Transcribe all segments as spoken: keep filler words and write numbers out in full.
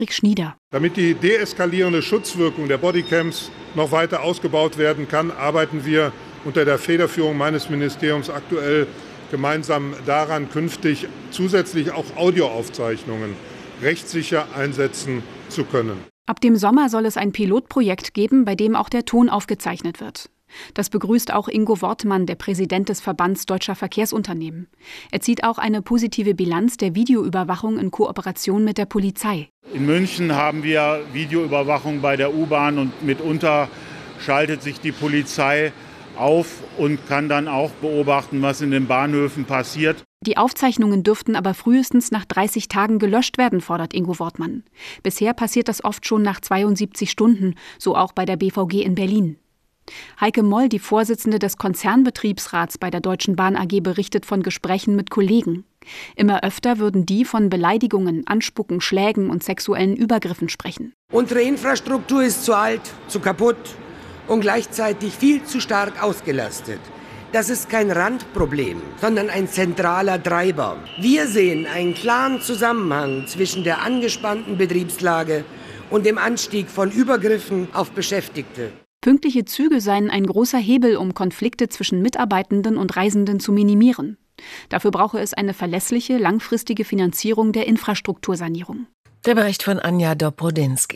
Rick Schnieder. Damit die deeskalierende Schutzwirkung der Bodycams noch weiter ausgebaut werden kann, arbeiten wir unter der Federführung meines Ministeriums aktuell gemeinsam daran, künftig zusätzlich auch Audioaufzeichnungen rechtssicher einsetzen zu können. Ab dem Sommer soll es ein Pilotprojekt geben, bei dem auch der Ton aufgezeichnet wird. Das begrüßt auch Ingo Wortmann, der Präsident des Verbands Deutscher Verkehrsunternehmen. Er zieht auch eine positive Bilanz der Videoüberwachung in Kooperation mit der Polizei. In München haben wir Videoüberwachung bei der U-Bahn und mitunter schaltet sich die Polizei auf und kann dann auch beobachten, was in den Bahnhöfen passiert. Die Aufzeichnungen dürften aber frühestens nach dreißig Tagen gelöscht werden, fordert Ingo Wortmann. Bisher passiert das oft schon nach zweiundsiebzig Stunden, so auch bei der B V G in Berlin. Heike Moll, die Vorsitzende des Konzernbetriebsrats bei der Deutschen Bahn A G, berichtet von Gesprächen mit Kollegen. Immer öfter würden die von Beleidigungen, Anspucken, Schlägen und sexuellen Übergriffen sprechen. Unsere Infrastruktur ist zu alt, zu kaputt und gleichzeitig viel zu stark ausgelastet. Das ist kein Randproblem, sondern ein zentraler Treiber. Wir sehen einen klaren Zusammenhang zwischen der angespannten Betriebslage und dem Anstieg von Übergriffen auf Beschäftigte. Pünktliche Züge seien ein großer Hebel, um Konflikte zwischen Mitarbeitenden und Reisenden zu minimieren. Dafür brauche es eine verlässliche, langfristige Finanzierung der Infrastruktursanierung. Der Bericht von Anja Dobrodinsky.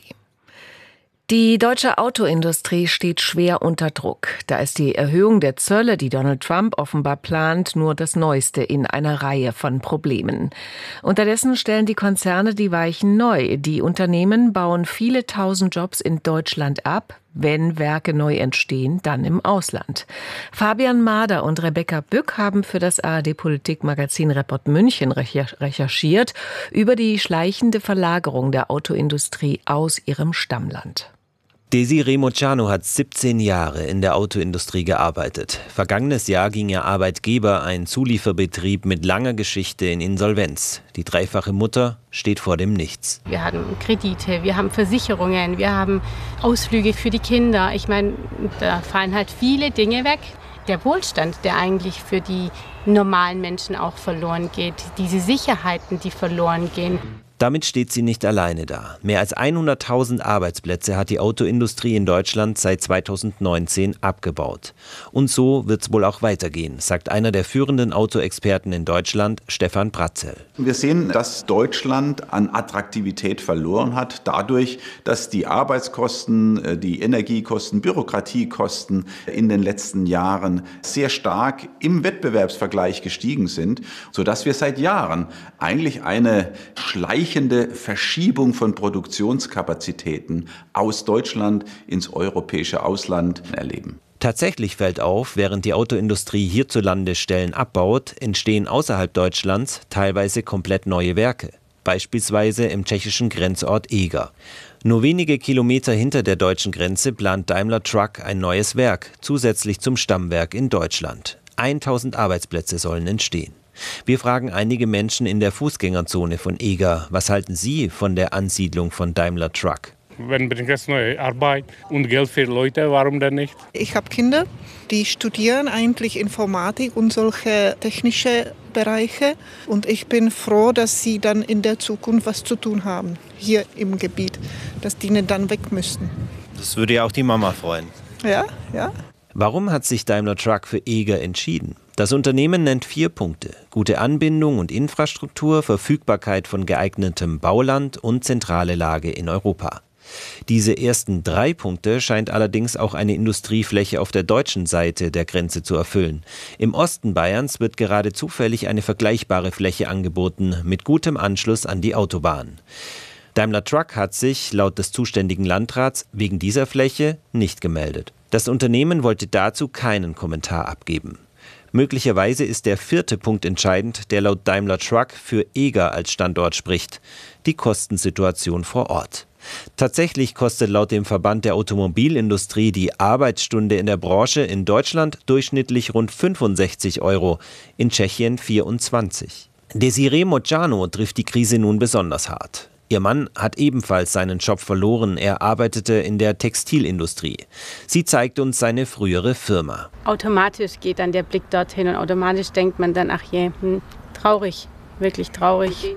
Die deutsche Autoindustrie steht schwer unter Druck. Da ist die Erhöhung der Zölle, die Donald Trump offenbar plant, nur das Neueste in einer Reihe von Problemen. Unterdessen stellen die Konzerne die Weichen neu. Die Unternehmen bauen viele tausend Jobs in Deutschland ab. Wenn Werke neu entstehen, dann im Ausland. Fabian Mader und Rebecca Bück haben für das A R D-Politikmagazin Report München recherchiert über die schleichende Verlagerung der Autoindustrie aus ihrem Stammland. Desiree Moceanu hat siebzehn Jahre in der Autoindustrie gearbeitet. Vergangenes Jahr ging ihr Arbeitgeber, ein Zulieferbetrieb mit langer Geschichte, in Insolvenz. Die dreifache Mutter steht vor dem Nichts. Wir haben Kredite, wir haben Versicherungen, wir haben Ausflüge für die Kinder. Ich meine, da fallen halt viele Dinge weg. Der Wohlstand, der eigentlich für die normalen Menschen auch verloren geht. Diese Sicherheiten, die verloren gehen. Damit steht sie nicht alleine da. Mehr als hunderttausend Arbeitsplätze hat die Autoindustrie in Deutschland seit zweitausendneunzehn abgebaut. Und so wird es wohl auch weitergehen, sagt einer der führenden Autoexperten in Deutschland, Stefan Bratzel. Wir sehen, dass Deutschland an Attraktivität verloren hat, dadurch, dass die Arbeitskosten, die Energiekosten, Bürokratiekosten in den letzten Jahren sehr stark im Wettbewerbsvergleich gestiegen sind, sodass wir seit Jahren eigentlich eine schleichende Verschiebung von Produktionskapazitäten aus Deutschland ins europäische Ausland erleben. Tatsächlich fällt auf, während die Autoindustrie hierzulande Stellen abbaut, entstehen außerhalb Deutschlands teilweise komplett neue Werke. Beispielsweise im tschechischen Grenzort Eger. Nur wenige Kilometer hinter der deutschen Grenze plant Daimler Truck ein neues Werk, zusätzlich zum Stammwerk in Deutschland. tausend Arbeitsplätze sollen entstehen. Wir fragen einige Menschen in der Fußgängerzone von Eger, was halten sie von der Ansiedlung von Daimler Truck? Wenn bringt es neue Arbeit und Geld für Leute, warum denn nicht? Ich habe Kinder, die studieren eigentlich Informatik und solche technische Bereiche. Und ich bin froh, dass sie dann in der Zukunft was zu tun haben, hier im Gebiet, dass die nicht dann weg müssten. Das würde ja auch die Mama freuen. Ja, ja. Warum hat sich Daimler Truck für Eger entschieden? Das Unternehmen nennt vier Punkte: gute Anbindung und Infrastruktur, Verfügbarkeit von geeignetem Bauland und zentrale Lage in Europa. Diese ersten drei Punkte scheint allerdings auch eine Industriefläche auf der deutschen Seite der Grenze zu erfüllen. Im Osten Bayerns wird gerade zufällig eine vergleichbare Fläche angeboten, mit gutem Anschluss an die Autobahn. Daimler Truck hat sich, laut des zuständigen Landrats, wegen dieser Fläche nicht gemeldet. Das Unternehmen wollte dazu keinen Kommentar abgeben. Möglicherweise ist der vierte Punkt entscheidend, der laut Daimler Truck für Eger als Standort spricht: die Kostensituation vor Ort. Tatsächlich kostet laut dem Verband der Automobilindustrie die Arbeitsstunde in der Branche in Deutschland durchschnittlich rund fünfundsechzig Euro, in Tschechien vierundzwanzig. Desiree Moceanu trifft die Krise nun besonders hart. Ihr Mann hat ebenfalls seinen Job verloren. Er arbeitete in der Textilindustrie. Sie zeigt uns seine frühere Firma. Automatisch geht dann der Blick dorthin und automatisch denkt man dann, ach je, hm, traurig, wirklich traurig.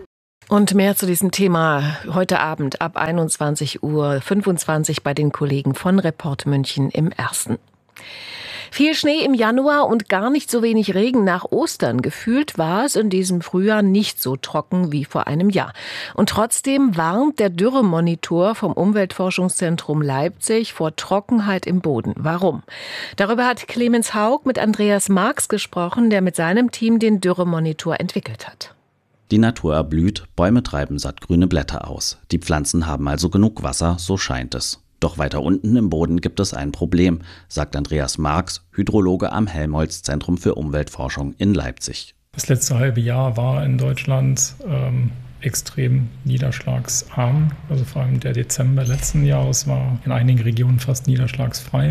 Und mehr zu diesem Thema heute Abend ab einundzwanzig Uhr fünfundzwanzig bei den Kollegen von Report München im Ersten. Viel Schnee im Januar und gar nicht so wenig Regen nach Ostern. Gefühlt war es in diesem Frühjahr nicht so trocken wie vor einem Jahr. Und trotzdem warnt der Dürremonitor vom Umweltforschungszentrum Leipzig vor Trockenheit im Boden. Warum? Darüber hat Clemens Haug mit Andreas Marx gesprochen, der mit seinem Team den Dürremonitor entwickelt hat. Die Natur erblüht, Bäume treiben sattgrüne Blätter aus. Die Pflanzen haben also genug Wasser, so scheint es. Doch weiter unten im Boden gibt es ein Problem, sagt Andreas Marx, Hydrologe am Helmholtz-Zentrum für Umweltforschung in Leipzig. Das letzte halbe Jahr war in Deutschland ähm, extrem niederschlagsarm. Also vor allem der Dezember letzten Jahres war in einigen Regionen fast niederschlagsfrei.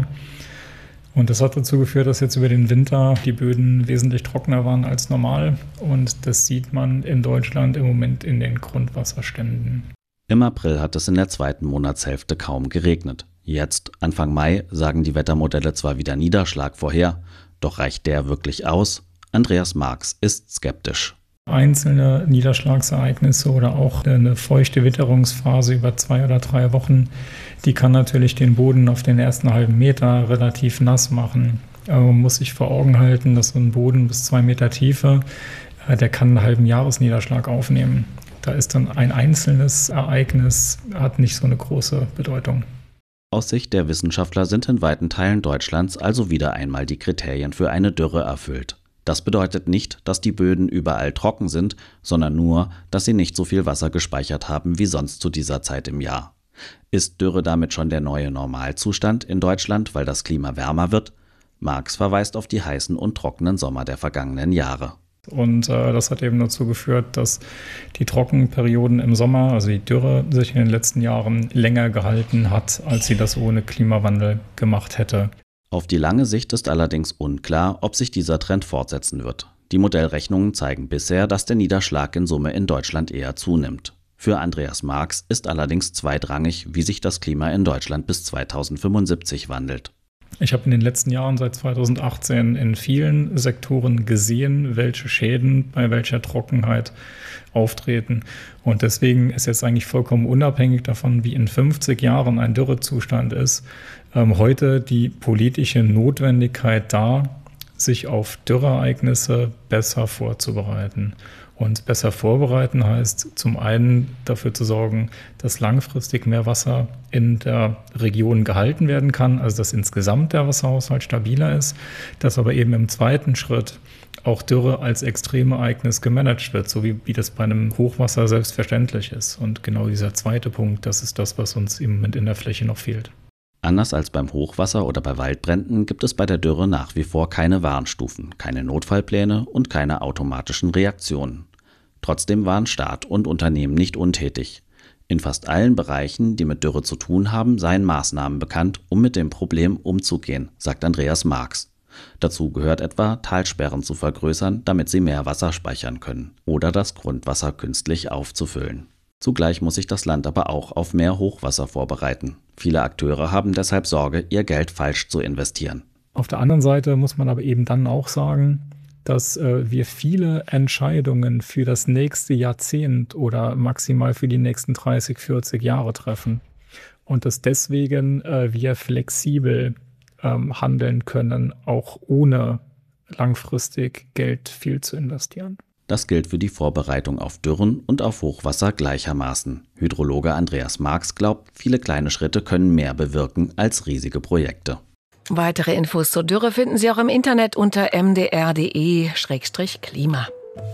Und das hat dazu geführt, dass jetzt über den Winter die Böden wesentlich trockener waren als normal. Und das sieht man in Deutschland im Moment in den Grundwasserständen. Im April hat es in der zweiten Monatshälfte kaum geregnet. Jetzt, Anfang Mai, sagen die Wettermodelle zwar wieder Niederschlag vorher, doch reicht der wirklich aus? Andreas Marx ist skeptisch. Einzelne Niederschlagsereignisse oder auch eine feuchte Witterungsphase über zwei oder drei Wochen, die kann natürlich den Boden auf den ersten halben Meter relativ nass machen. Aber man muss sich vor Augen halten, dass so ein Boden bis zwei Meter Tiefe, der kann einen halben Jahresniederschlag aufnehmen. Da ist dann ein einzelnes Ereignis, hat nicht so eine große Bedeutung. Aus Sicht der Wissenschaftler sind in weiten Teilen Deutschlands also wieder einmal die Kriterien für eine Dürre erfüllt. Das bedeutet nicht, dass die Böden überall trocken sind, sondern nur, dass sie nicht so viel Wasser gespeichert haben wie sonst zu dieser Zeit im Jahr. Ist Dürre damit schon der neue Normalzustand in Deutschland, weil das Klima wärmer wird? Marx verweist auf die heißen und trockenen Sommer der vergangenen Jahre. Und äh, das hat eben dazu geführt, dass die Trockenperioden im Sommer, also die Dürre, sich in den letzten Jahren länger gehalten hat, als sie das ohne Klimawandel gemacht hätte. Auf die lange Sicht ist allerdings unklar, ob sich dieser Trend fortsetzen wird. Die Modellrechnungen zeigen bisher, dass der Niederschlag in Summe in Deutschland eher zunimmt. Für Andreas Marx ist allerdings zweitrangig, wie sich das Klima in Deutschland bis zweitausendfünfundsiebzig wandelt. Ich habe in den letzten Jahren seit zweitausendachtzehn in vielen Sektoren gesehen, welche Schäden bei welcher Trockenheit auftreten. Und deswegen ist jetzt eigentlich vollkommen unabhängig davon, wie in fünfzig Jahren ein Dürrezustand ist, ähm, heute die politische Notwendigkeit da, sich auf Dürreereignisse besser vorzubereiten. Und besser vorbereiten heißt zum einen dafür zu sorgen, dass langfristig mehr Wasser in der Region gehalten werden kann, also dass insgesamt der Wasserhaushalt stabiler ist, dass aber eben im zweiten Schritt auch Dürre als Extremereignis gemanagt wird, so wie, wie das bei einem Hochwasser selbstverständlich ist. Und genau dieser zweite Punkt, das ist das, was uns im Moment in der Fläche noch fehlt. Anders als beim Hochwasser oder bei Waldbränden gibt es bei der Dürre nach wie vor keine Warnstufen, keine Notfallpläne und keine automatischen Reaktionen. Trotzdem waren Staat und Unternehmen nicht untätig. In fast allen Bereichen, die mit Dürre zu tun haben, seien Maßnahmen bekannt, um mit dem Problem umzugehen, sagt Andreas Marx. Dazu gehört etwa, Talsperren zu vergrößern, damit sie mehr Wasser speichern können, oder das Grundwasser künstlich aufzufüllen. Zugleich muss sich das Land aber auch auf mehr Hochwasser vorbereiten. Viele Akteure haben deshalb Sorge, ihr Geld falsch zu investieren. Auf der anderen Seite muss man aber eben dann auch sagen, dass äh, wir viele Entscheidungen für das nächste Jahrzehnt oder maximal für die nächsten dreißig, vierzig Jahre treffen. Und dass deswegen äh, wir flexibel ähm, handeln können, auch ohne langfristig Geld viel zu investieren. Das gilt für die Vorbereitung auf Dürren und auf Hochwasser gleichermaßen. Hydrologe Andreas Marx glaubt, viele kleine Schritte können mehr bewirken als riesige Projekte. Weitere Infos zur Dürre finden Sie auch im Internet unter m d r punkt d e slash klima.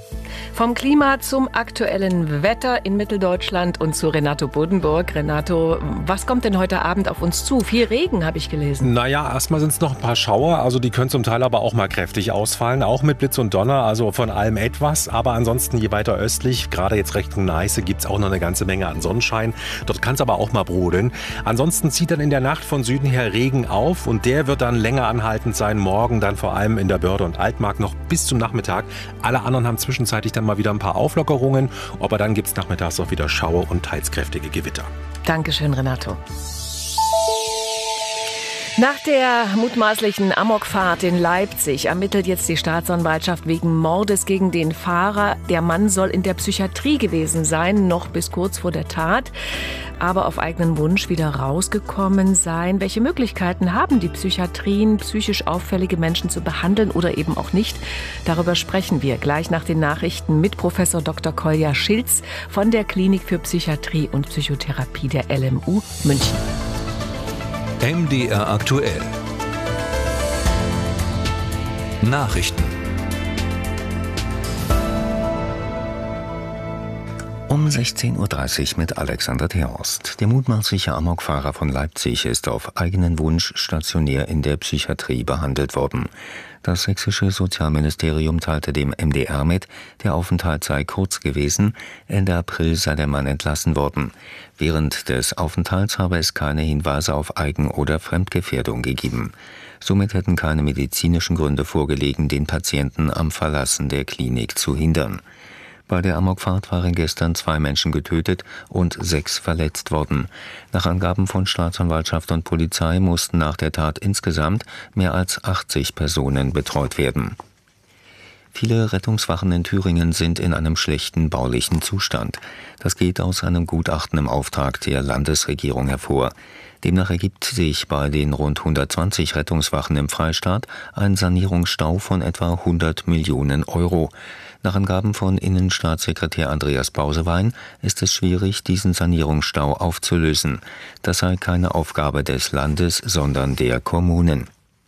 Vom Klima zum aktuellen Wetter in Mitteldeutschland und zu Renato Buddenburg. Renato, was kommt denn heute Abend auf uns zu? Viel Regen, habe ich gelesen. Naja, erstmal sind es noch ein paar Schauer, also die können zum Teil aber auch mal kräftig ausfallen, auch mit Blitz und Donner, also von allem etwas. Aber ansonsten, je weiter östlich, gerade jetzt Richtung Neiße, gibt es auch noch eine ganze Menge an Sonnenschein. Dort kann es aber auch mal brodeln. Ansonsten zieht dann in der Nacht von Süden her Regen auf und der wird dann länger anhaltend sein. Morgen dann vor allem in der Börde und Altmark noch bis zum Nachmittag. Alle anderen haben zwischenzeitlich dann mal wieder ein paar Auflockerungen, aber dann gibt es nachmittags auch wieder Schauer und teils kräftige Gewitter. Dankeschön, Renato. Nach der mutmaßlichen Amokfahrt in Leipzig ermittelt jetzt die Staatsanwaltschaft wegen Mordes gegen den Fahrer. Der Mann soll in der Psychiatrie gewesen sein, noch bis kurz vor der Tat, aber auf eigenen Wunsch wieder rausgekommen sein. Welche Möglichkeiten haben die Psychiatrien, psychisch auffällige Menschen zu behandeln oder eben auch nicht? Darüber sprechen wir gleich nach den Nachrichten mit Professor Doktor Kolja Schilz von der Klinik für Psychiatrie und Psychotherapie der L M U München. M D R aktuell. Nachrichten. Um sechzehn Uhr dreißig mit Alexander Terhorst. Der mutmaßliche Amokfahrer von Leipzig ist auf eigenen Wunsch stationär in der Psychiatrie behandelt worden. Das sächsische Sozialministerium teilte dem M D R mit, der Aufenthalt sei kurz gewesen, Ende April sei der Mann entlassen worden. Während des Aufenthalts habe es keine Hinweise auf Eigen- oder Fremdgefährdung gegeben. Somit hätten keine medizinischen Gründe vorgelegen, den Patienten am Verlassen der Klinik zu hindern. Bei der Amokfahrt waren gestern zwei Menschen getötet und sechs verletzt worden. Nach Angaben von Staatsanwaltschaft und Polizei mussten nach der Tat insgesamt mehr als achtzig Personen betreut werden. Viele Rettungswachen in Thüringen sind in einem schlechten baulichen Zustand. Das geht aus einem Gutachten im Auftrag der Landesregierung hervor. Demnach ergibt sich bei den rund hundertzwanzig Rettungswachen im Freistaat ein Sanierungsstau von etwa hundert Millionen Euro. Nach Angaben von Innenstaatssekretär Andreas Bausewein ist es schwierig, diesen Sanierungsstau aufzulösen. Das sei keine Aufgabe des Landes, sondern der Kommunen.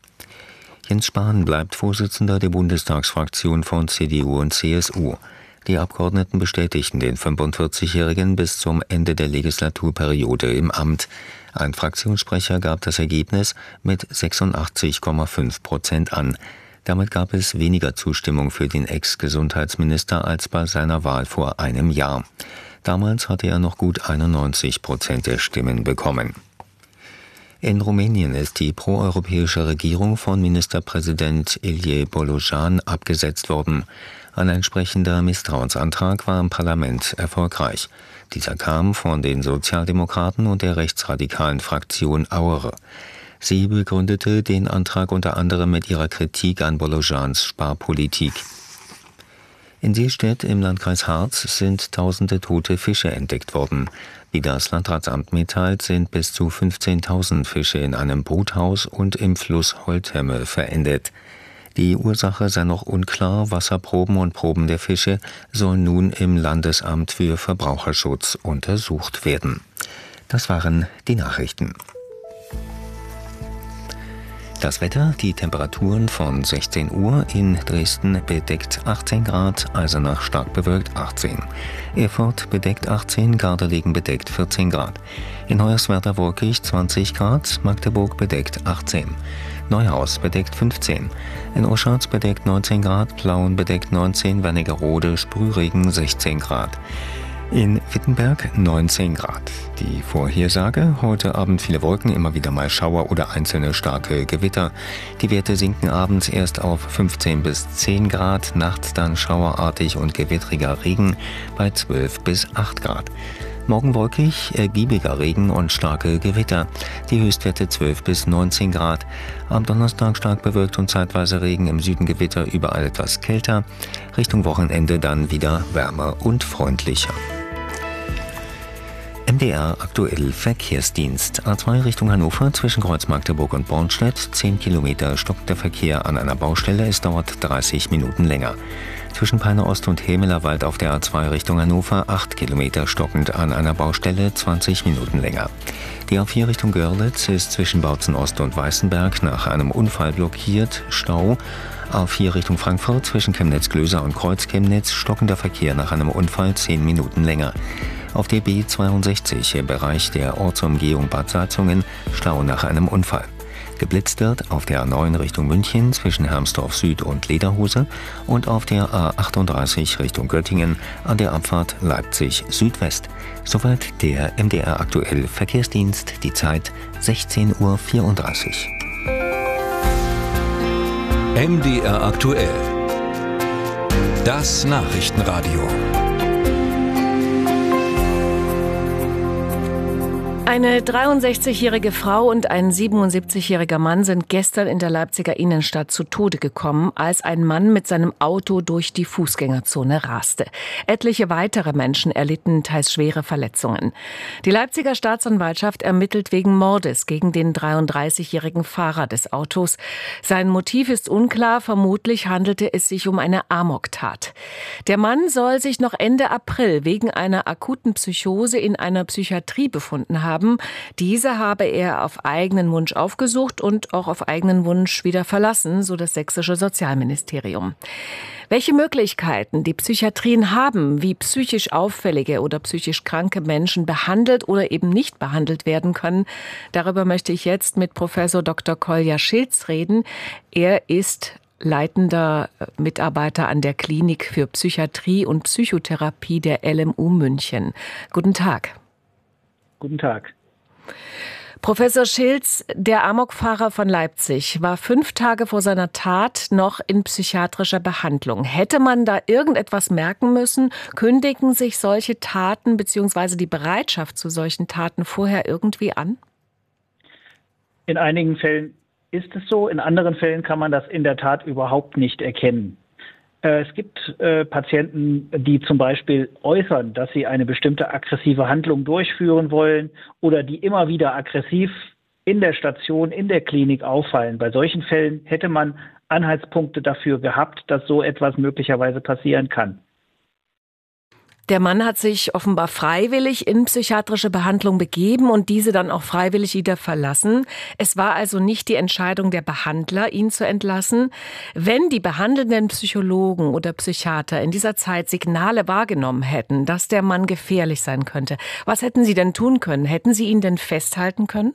Jens Spahn bleibt Vorsitzender der Bundestagsfraktion von C D U und C S U. Die Abgeordneten bestätigten den fünfundvierzigjährigen bis zum Ende der Legislaturperiode im Amt. Ein Fraktionssprecher gab das Ergebnis mit sechsundachtzig Komma fünf Prozent an. Damit gab es weniger Zustimmung für den Ex-Gesundheitsminister als bei seiner Wahl vor einem Jahr. Damals hatte er noch gut einundneunzig Prozent der Stimmen bekommen. In Rumänien ist die proeuropäische Regierung von Ministerpräsident Ilie Bolojan abgesetzt worden. Ein entsprechender Misstrauensantrag war im Parlament erfolgreich. Dieser kam von den Sozialdemokraten und der rechtsradikalen Fraktion Auere. Sie begründete den Antrag unter anderem mit ihrer Kritik an Bolojans Sparpolitik. In Seestedt im Landkreis Harz sind tausende tote Fische entdeckt worden. Wie das Landratsamt mitteilt, sind bis zu fünfzehntausend Fische in einem Bruthaus und im Fluss Holthemme verendet. Die Ursache sei noch unklar, Wasserproben und Proben der Fische sollen nun im Landesamt für Verbraucherschutz untersucht werden. Das waren die Nachrichten. Das Wetter, die Temperaturen von sechzehn Uhr, in Dresden bedeckt achtzehn Grad, Eisenach stark bewölkt achtzehn. Erfurt bedeckt achtzehn, Gardelegen bedeckt vierzehn Grad. In Hoyerswerda wolkig zwanzig Grad, Magdeburg bedeckt achtzehn. Neuhaus bedeckt fünfzehn. In Oschatz bedeckt neunzehn Grad, Plauen bedeckt neunzehn, Wernigerode Sprühregen sechzehn Grad. In Wittenberg neunzehn Grad. Die Vorhersage: heute Abend viele Wolken, immer wieder mal Schauer oder einzelne starke Gewitter. Die Werte sinken abends erst auf fünfzehn bis zehn Grad, nachts dann schauerartig und gewittriger Regen bei zwölf bis acht Grad. Morgen wolkig, ergiebiger Regen und starke Gewitter. Die Höchstwerte zwölf bis neunzehn Grad. Am Donnerstag stark bewölkt und zeitweise Regen, im Süden Gewitter, überall etwas kälter. Richtung Wochenende dann wieder wärmer und freundlicher. M D R aktuell Verkehrsdienst. A zwei Richtung Hannover zwischen Kreuz Magdeburg und Bornstedt. zehn Kilometer stockt der Verkehr an einer Baustelle. Es dauert dreißig Minuten länger. Zwischen Peine Ost und Hämelerwald auf der A zwei Richtung Hannover acht Kilometer stockend an einer Baustelle, zwanzig Minuten länger. Die A vier Richtung Görlitz ist zwischen Bautzen Ost und Weißenberg nach einem Unfall blockiert, Stau. A vier Richtung Frankfurt zwischen Chemnitz-Glöser und Kreuz-Chemnitz stockender Verkehr nach einem Unfall, zehn Minuten länger. Auf der B zweiundsechzig im Bereich der Ortsumgehung Bad Salzungen Stau nach einem Unfall. Geblitzt wird auf der A neun Richtung München zwischen Hermsdorf Süd und Lederhose und auf der A achtunddreißig Richtung Göttingen an der Abfahrt Leipzig Südwest. Soweit der M D R aktuell Verkehrsdienst, die Zeit sechzehn Uhr vierunddreißig. M D R aktuell. Das Nachrichtenradio. Eine dreiundsechzigjährige Frau und ein siebenundsiebzigjähriger Mann sind gestern in der Leipziger Innenstadt zu Tode gekommen, als ein Mann mit seinem Auto durch die Fußgängerzone raste. Etliche weitere Menschen erlitten teils schwere Verletzungen. Die Leipziger Staatsanwaltschaft ermittelt wegen Mordes gegen den dreiunddreißigjährigen Fahrer des Autos. Sein Motiv ist unklar, vermutlich handelte es sich um eine Amoktat. Der Mann soll sich noch Ende April wegen einer akuten Psychose in einer Psychiatrie befunden haben. Diese habe er auf eigenen Wunsch aufgesucht und auch auf eigenen Wunsch wieder verlassen, so das sächsische Sozialministerium. Welche Möglichkeiten die Psychiatrien haben, wie psychisch auffällige oder psychisch kranke Menschen behandelt oder eben nicht behandelt werden können, darüber möchte ich jetzt mit Professor Doktor Kolja Schilz reden. Er ist leitender Mitarbeiter an der Klinik für Psychiatrie und Psychotherapie der L M U München. Guten Tag. Guten Tag. Professor Schilz, der Amokfahrer von Leipzig war fünf Tage vor seiner Tat noch in psychiatrischer Behandlung. Hätte man da irgendetwas merken müssen? Kündigen sich solche Taten bzw. die Bereitschaft zu solchen Taten vorher irgendwie an? In einigen Fällen ist es so, in anderen Fällen kann man das in der Tat überhaupt nicht erkennen. Es gibt äh, Patienten, die zum Beispiel äußern, dass sie eine bestimmte aggressive Handlung durchführen wollen oder die immer wieder aggressiv in der Station, in der Klinik auffallen. Bei solchen Fällen hätte man Anhaltspunkte dafür gehabt, dass so etwas möglicherweise passieren kann. Der Mann hat sich offenbar freiwillig in psychiatrische Behandlung begeben und diese dann auch freiwillig wieder verlassen. Es war also nicht die Entscheidung der Behandler, ihn zu entlassen. Wenn die behandelnden Psychologen oder Psychiater in dieser Zeit Signale wahrgenommen hätten, dass der Mann gefährlich sein könnte, was hätten sie denn tun können? Hätten sie ihn denn festhalten können?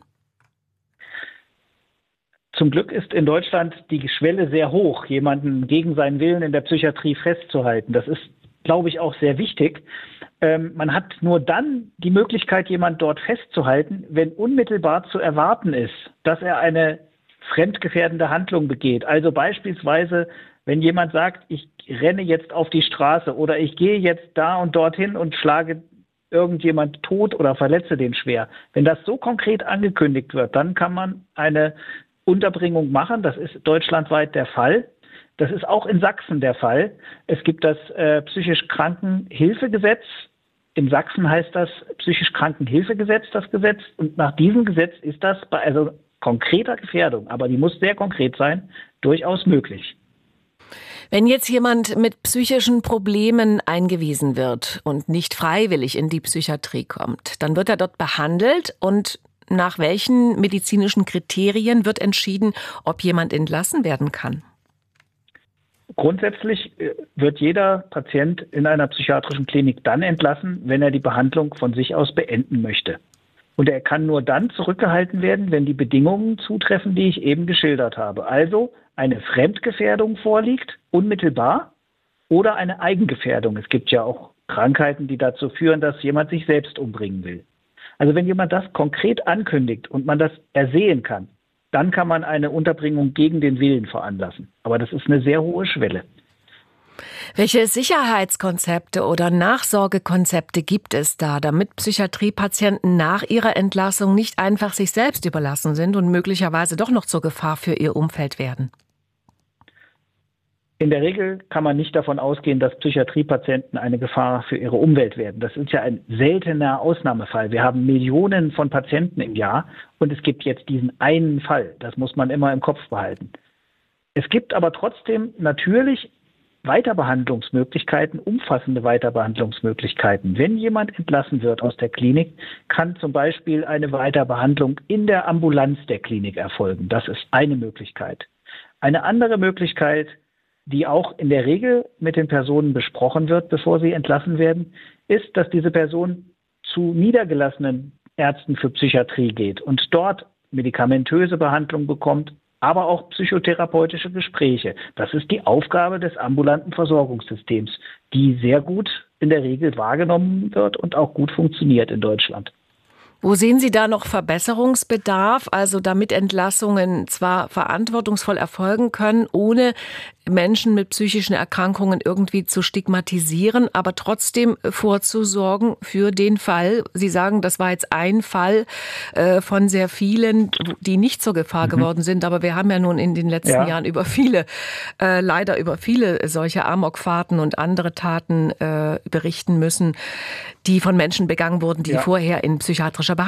Zum Glück ist in Deutschland die Schwelle sehr hoch, jemanden gegen seinen Willen in der Psychiatrie festzuhalten. Das ist, glaube ich, auch sehr wichtig. Ähm, man hat nur dann die Möglichkeit, jemanden dort festzuhalten, wenn unmittelbar zu erwarten ist, dass er eine fremdgefährdende Handlung begeht. Also beispielsweise, wenn jemand sagt, ich renne jetzt auf die Straße oder ich gehe jetzt da und dorthin und schlage irgendjemand tot oder verletze den schwer. Wenn das so konkret angekündigt wird, dann kann man eine Unterbringung machen. Das ist deutschlandweit der Fall. Das ist auch in Sachsen der Fall. Es gibt das äh, psychisch Krankenhilfegesetz. In Sachsen heißt das psychisch Krankenhilfegesetz, das Gesetz. Und nach diesem Gesetz ist das bei also konkreter Gefährdung, aber die muss sehr konkret sein, durchaus möglich. Wenn jetzt jemand mit psychischen Problemen eingewiesen wird und nicht freiwillig in die Psychiatrie kommt, dann wird er dort behandelt und nach welchen medizinischen Kriterien wird entschieden, ob jemand entlassen werden kann? Grundsätzlich wird jeder Patient in einer psychiatrischen Klinik dann entlassen, wenn er die Behandlung von sich aus beenden möchte. Und er kann nur dann zurückgehalten werden, wenn die Bedingungen zutreffen, die ich eben geschildert habe. Also eine Fremdgefährdung vorliegt, unmittelbar, oder eine Eigengefährdung. Es gibt ja auch Krankheiten, die dazu führen, dass jemand sich selbst umbringen will. Also wenn jemand das konkret ankündigt und man das ersehen kann, dann kann man eine Unterbringung gegen den Willen veranlassen. Aber das ist eine sehr hohe Schwelle. Welche Sicherheitskonzepte oder Nachsorgekonzepte gibt es da, damit Psychiatriepatienten nach ihrer Entlassung nicht einfach sich selbst überlassen sind und möglicherweise doch noch zur Gefahr für ihr Umfeld werden? In der Regel kann man nicht davon ausgehen, dass Psychiatriepatienten eine Gefahr für ihre Umwelt werden. Das ist ja ein seltener Ausnahmefall. Wir haben Millionen von Patienten im Jahr und es gibt jetzt diesen einen Fall. Das muss man immer im Kopf behalten. Es gibt aber trotzdem natürlich Weiterbehandlungsmöglichkeiten, umfassende Weiterbehandlungsmöglichkeiten. Wenn jemand entlassen wird aus der Klinik, kann zum Beispiel eine Weiterbehandlung in der Ambulanz der Klinik erfolgen. Das ist eine Möglichkeit. Eine andere Möglichkeit, die auch in der Regel mit den Personen besprochen wird, bevor sie entlassen werden, ist, dass diese Person zu niedergelassenen Ärzten für Psychiatrie geht und dort medikamentöse Behandlung bekommt, aber auch psychotherapeutische Gespräche. Das ist die Aufgabe des ambulanten Versorgungssystems, die sehr gut in der Regel wahrgenommen wird und auch gut funktioniert in Deutschland. Wo sehen Sie da noch Verbesserungsbedarf, also damit Entlassungen zwar verantwortungsvoll erfolgen können, ohne Menschen mit psychischen Erkrankungen irgendwie zu stigmatisieren, aber trotzdem vorzusorgen für den Fall. Sie sagen, das war jetzt ein Fall äh, von sehr vielen, die nicht zur Gefahr mhm. geworden sind, aber wir haben ja nun in den letzten ja. Jahren über viele, äh, leider über viele solche Amokfahrten und andere Taten äh, berichten müssen, die von Menschen begangen wurden, die ja. vorher in psychiatrischer Behandlung